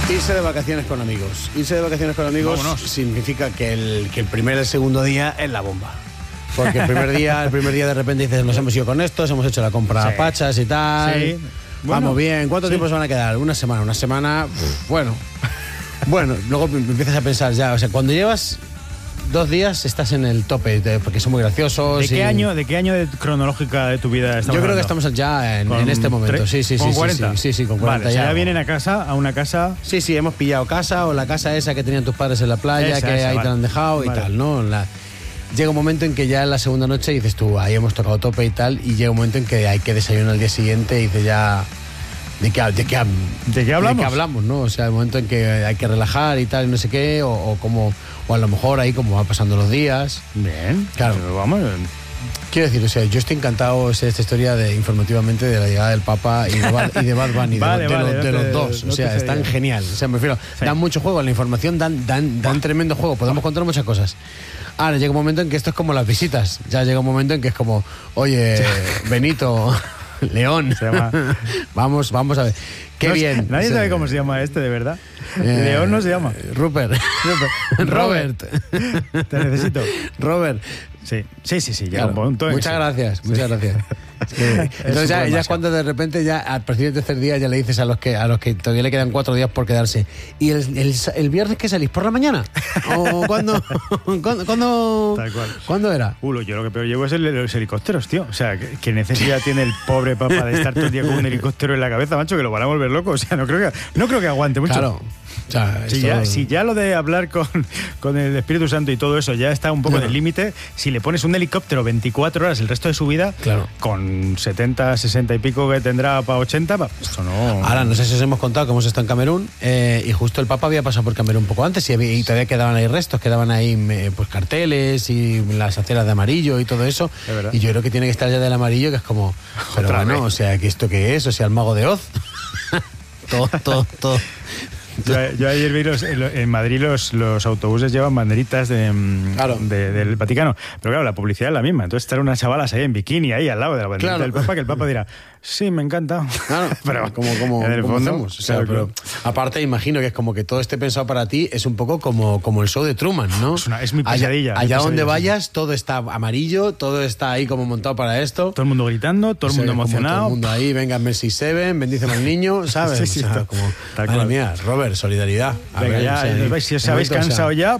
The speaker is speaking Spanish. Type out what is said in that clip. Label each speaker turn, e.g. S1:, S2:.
S1: Irse de vacaciones con amigos. Irse de vacaciones con amigos significa que el primer y el segundo día es la bomba. Porque el primer día de repente dices, nos hemos ido con estos, hemos hecho la compra a pachas y tal. Sí. Vamos bien. ¿Cuánto tiempo se van a quedar? Una semana. Bueno, luego empiezas a pensar ya, o sea, cuando llevas 2 días estás en el tope, porque son muy graciosos.
S2: ¿De qué año cronológica de tu vida estamos?
S1: Yo creo que estamos ya en este momento. Sí,
S2: ¿Con 40?
S1: Sí, con 40
S2: vale,
S1: ya.
S2: ¿ya vienen a una casa?
S1: Sí, hemos pillado casa, o la casa esa que tenían tus padres en la playa, ahí te la han dejado y tal, ¿no? Llega un momento en que ya en la segunda noche dices tú, ahí hemos tocado tope y tal, y llega un momento en que hay que desayunar al día siguiente y dices ya... ¿De qué hablamos?
S2: ¿De qué
S1: hablamos, no? O sea, el momento en que hay que relajar y tal, y no sé qué, o a lo mejor ahí como van pasando los días.
S2: Bien,
S1: claro.
S2: Pues vamos.
S1: Quiero decir, o sea, yo estoy encantado de esta historia informativamente de la llegada del Papa y de Bad Bunny, de los dos. O sea, están genial. O sea, me refiero, dan mucho juego, la información dan tremendo juego, podemos contar muchas cosas. Ahora llega un momento en que esto es como las visitas. Ya llega un momento en que es como, oye, Benito... León, se llama. Vamos a ver. Qué bien.
S2: Nadie sabe cómo se llama de verdad. León no se llama.
S1: Robert.
S2: Te necesito.
S1: Robert.
S2: Sí. Ya
S1: claro. Muchas gracias. Entonces ya es cuando de repente ya al partir del tercer día ya le dices a los que todavía le quedan 4 días por quedarse. ¿Y el viernes qué salís? ¿Por la mañana? ¿O cuándo?
S2: Tal cual.
S1: ¿Cuándo era?
S2: Yo lo que peor llevo es los helicópteros, tío. O sea, ¿qué necesidad tiene el pobre Papa de estar todo el día con un helicóptero en la cabeza, macho? Que lo van a volver loco. O sea, no creo que aguante mucho.
S1: Claro. O sea,
S2: si ya lo de hablar con el Espíritu Santo y todo eso ya está un poco en el límite, si le pones un helicóptero 24 horas el resto de su vida, con 70, 60 y pico que tendrá para 80, eso no...
S1: Ahora, no sé si os hemos contado que hemos estado en Camerún, y justo el Papa había pasado por Camerún un poco antes y todavía quedaban ahí restos, quedaban ahí pues carteles y las aceras de amarillo y todo eso, y yo creo que tiene que estar ya del amarillo, que es como, pero bueno, o sea, ¿que esto qué es? O sea, el mago de Oz. todo.
S2: Yo ayer vi en Madrid los autobuses llevan banderitas del Vaticano, pero claro, la publicidad es la misma, entonces estar unas chavalas ahí en bikini ahí al lado de la banderita del Papa, que el Papa dirá, sí, me encanta.
S1: Claro, pero como
S2: en el fondo,
S1: hacemos, o sea, pero aparte imagino que es como que todo esté pensado para ti, es un poco como el show de Truman, ¿no?
S2: Es mi pesadilla.
S1: Allá donde vayas, todo está amarillo, todo está ahí como montado para esto.
S2: Todo el mundo gritando, todo el mundo emocionado. Todo
S1: el mundo ahí, venga, Mercy Seven, bendíceme al niño, ¿sabes?
S2: Sí,
S1: o sea, como, madre mía, Robert, solidaridad.
S2: Venga, si os habéis cansado ya,